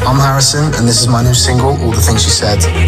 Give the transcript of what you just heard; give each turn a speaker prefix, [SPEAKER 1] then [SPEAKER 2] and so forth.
[SPEAKER 1] I'm Harrison, and this is my new single, All the Things She Said.